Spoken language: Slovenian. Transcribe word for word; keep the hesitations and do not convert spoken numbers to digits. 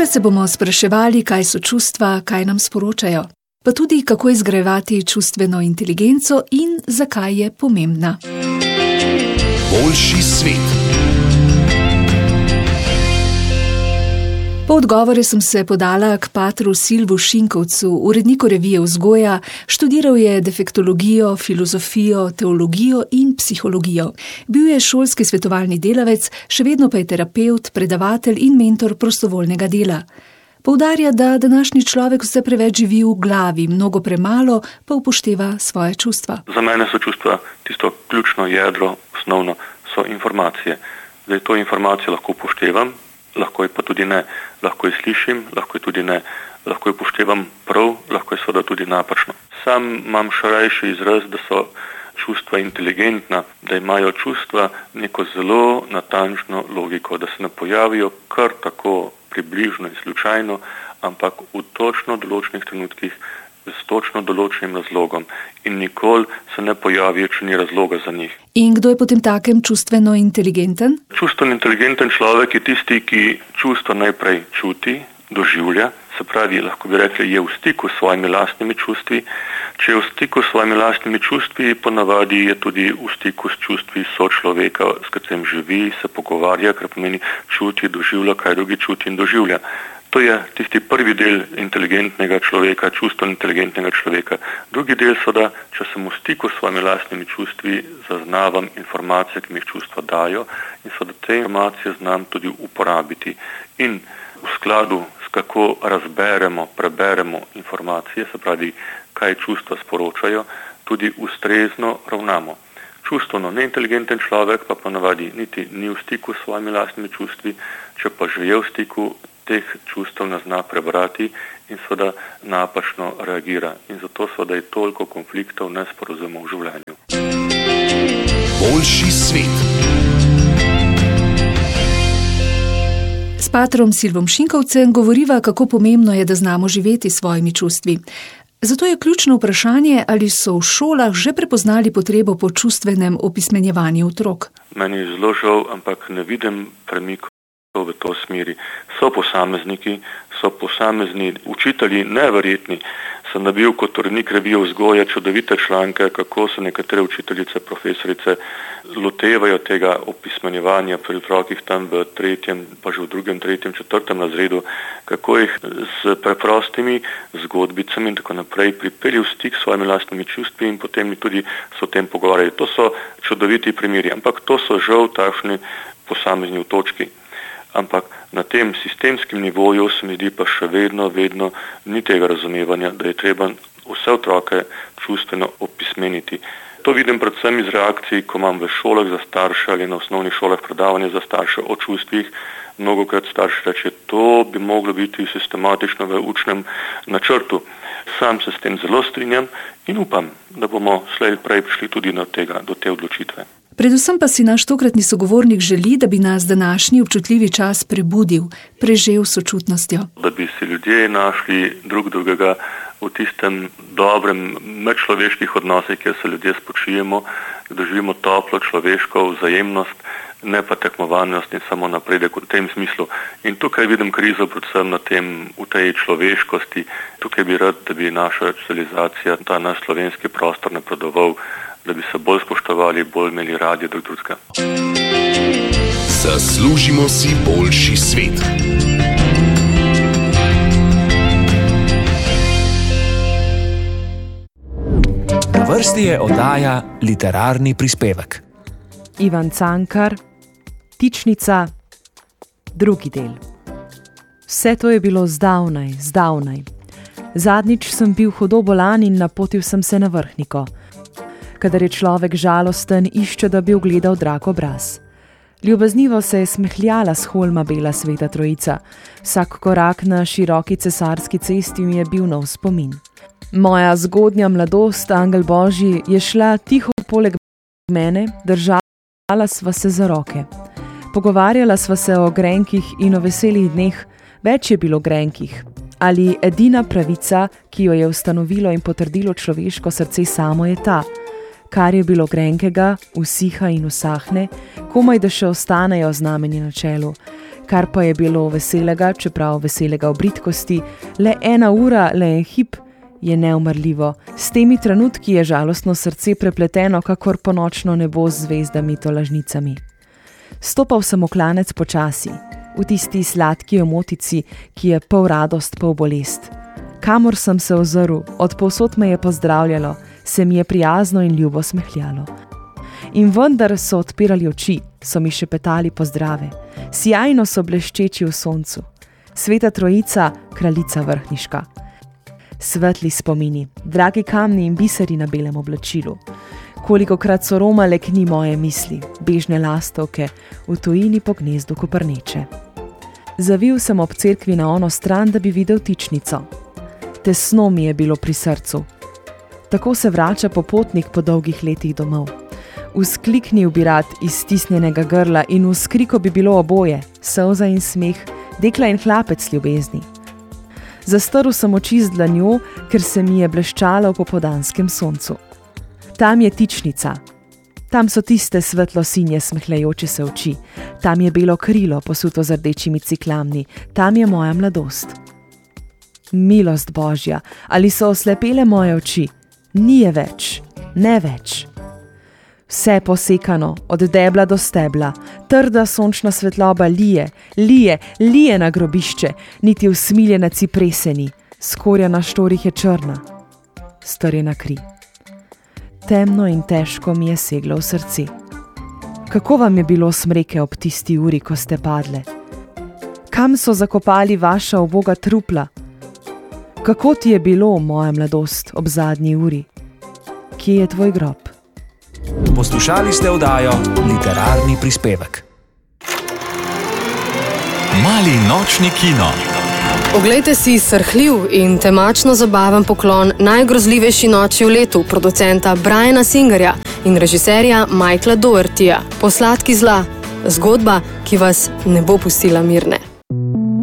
Tokrat se bomo spraševali, kaj so čustva, kaj nam sporočajo, pa tudi kako izgrajevati čustveno inteligenco in zakaj je pomembna. Boljši svet. Po odgovore sem se podala k patru Silvu Šinkovcu, uredniku revije Vzgoja. Študiral je defektologijo, filozofijo, teologijo in psihologijo. Bil je šolski svetovalni delavec, še vedno pa je terapevt, predavatelj in mentor prostovoljnega dela. Poudarja, da današnji človek vse preveč živi v glavi, mnogo premalo pa upošteva svoje čustva. Za mene so čustva tisto ključno jedro, osnovno so informacije. Zdaj to informacijo lahko upoštevam, lahko je pa tudi ne, lahko je slišim, lahko je tudi ne, lahko je upoštevam prav, lahko je seveda tudi napačno. Sam imam širši izraz, da so čustva inteligentna, da imajo čustva neko zelo natančno logiko, da se ne pojavijo kar tako približno in slučajno, ampak v točno določenih trenutkih s točno določenim razlogom in nikoli se ne pojavijo, če ni razloga za njih. In kdo je potem takem čustveno inteligenten? Čustveno inteligenten človek je tisti, ki čustva najprej čuti, doživlja, se pravi, lahko bi rekli, je v stiku s svojimi lastnimi čustvi. Če je v stiku s svojimi lastnimi čustvi, ponavadi je tudi v stiku s čustvi sočloveka, s katerim živi, se pogovarja, kar pomeni čuti, doživlja, kaj drugi čuti in doživlja. To je tisti prvi del inteligentnega človeka, čustveno inteligentnega človeka. Drugi del so, da če sem v stiku s svojimi lastnimi čustvi, zaznavam informacije, ki mi jih čustva dajo in so, da te informacije znam tudi uporabiti. In v skladu s kako razberemo, preberemo informacije, se pravi, kaj čustva sporočajo, tudi ustrezno ravnamo. Čustveno neinteligenten človek pa ponavadi niti ni v stiku s svojimi lastnimi čustvi, če pa že je v stiku, teh čustev ne zna prebrati in seveda napačno reagira. In zato seveda je toliko konfliktov, nesporazumov v življenju. Boljši svet. S patrom Silvom Šinkovcem govoriva, kako pomembno je, da znamo živeti s svojimi čustvi. Zato je ključno vprašanje, ali so v šolah že prepoznali potrebo po čustvenem opismenjevanju otrok. Meni je zelo žal, ampak ne vidim premikov v to smeri. So posamezniki, so posamezni učitelji neverjetni. Sem nabil kot urednik revije Vzgoja čudovite članke, kako se nekatere učiteljice, profesorice lotevajo tega opismenjevanja pri otrokih tam v tretjem, pa že v drugem, tretjem, četrtem razredu, kako jih z preprostimi zgodbicami in tako naprej pripelje v stik s svojimi lastnimi čustvi in potem tudi so o tem pogovarjali. To so čudoviti primeri, ampak to so žal takšni posamezni v točki. Ampak na tem sistemskem nivoju se mi zdi pa še vedno, vedno ni tega razumevanja, da je treba vse otroke čustveno opismeniti. To vidim predvsem iz reakcij, ko imam v šolah za starše ali na osnovnih šolah predavanje za starše o čustvih. Mnogokrat starši reče, to bi moglo biti sistematično v učnem načrtu. Sam se s tem zelo strinjam in upam, da bomo slej prej prišli tudi do tega, do te odločitve. Predvsem pa si naš tokratni sogovornik želi, da bi nas današnji občutljivi čas prebudil, prežel sočutnostjo. Da bi si ljudje našli drug drugega v tistem dobrem medčloveških odnosih, kjer se ljudje spočijemo, da živimo toplo človeško vzajemnost, ne pa tekmovanjost in samo napredek v tem smislu. In tukaj vidim krizo predvsem na tem, v tej človeškosti. Tukaj bi rad, da bi naša civilizacija, ta naš slovenski prostor napredoval, da bi se bolj spoštovali, bolj imeli radi drug drugega. Zaslužimo si boljši svet. Na vrsti je oddaja Literarni prispevek. Ivan Cankar, Tičnica, drugi del. Vse to je bilo zdavnaj, zdavnaj. Zadnjič sem bil hudo bolan in napotil sem se na Vrhniko. Kadar je človek žalosten, išče, da bi ugledal drag obraz. Ljubaznivo se je smehljala s holma bela sveta trojica. Vsak korak na široki cesarski cesti mi je bil nov spomin. Moja zgodnja mladost, angel Božji, je šla tiho poleg mene, držala sva se za roke. Pogovarjala sva se o grenkih in o veselih dneh, več je bilo grenkih. Ali edina pravica, ki jo je ustanovilo in potrdilo človeško srce samo, je ta, kar je bilo grenkega, usiha in usahne, komaj da še ostanejo znamenje na čelu. Kar pa je bilo veselega, čeprav veselega v bridkosti, le ena ura, le en hip, je neumrljivo. S temi trenutki je žalostno srce prepleteno, kakor ponočno nebo z zvezdami tolažnicami. Stopal sem v klanec počasi, v tisti sladki omotici, ki je pol radost, pol bolest. Kamor sem se ozrl, od povsod me je pozdravljalo, se mi je prijazno in ljubo smehljalo. In vendar so odpirali oči, so mi šepetali pozdrave. Sijajno so bleščeči v soncu. Sveta trojica, kraljica vrhniška. Svetli spomini, dragi kamni in biseri na belem oblačilu. Kolikokrat so romale k njim moje misli, bežne lastovke, v tujini po gnezdu koprneče. Zavil sem ob cerkvi na ono stran, da bi videl tičnico. Tesno mi je bilo pri srcu. Tako se vrača popotnik po dolgih letih domov. Vzkliknil bi rad iz stisnjenega grla in v skriku bi bilo oboje, solza in smeh, dekla in hlapec ljubezni. Zastrl sem oči z dlanjo, ker se mi je bleščala v popoldanskem soncu. Tam je tičnica. Tam so tiste svetlo-sinje smehljajoče se oči. Tam je belo krilo, posuto z rdečimi ciklamni. Tam je moja mladost. Milost Božja, ali so oslepele moje oči? Ni je več, ne več. Vse posekano, od debla do stebla, trda sončna svetloba lije, lije, lije na grobišče, niti usmiljena cipreseni, skorja na štorih je črna, strjena kri. Temno in težko mi je seglo v srce. Kako vam je bilo smreke ob tisti uri, ko ste padle? Kam so zakopali vaša uboga trupla? Kako ti je bilo, moja mladost, ob zadnji uri? Kje je tvoj grob? Poslušali ste oddajo Literarni prispevek. Mali nočni kino. Oglejte si srhljiv in temačno zabaven poklon Najgrozljivejši noči v letu producenta Briana Singerja in režiserja Michaela Doughertyja. Posladki zla, zgodba, ki vas ne bo pustila mirne.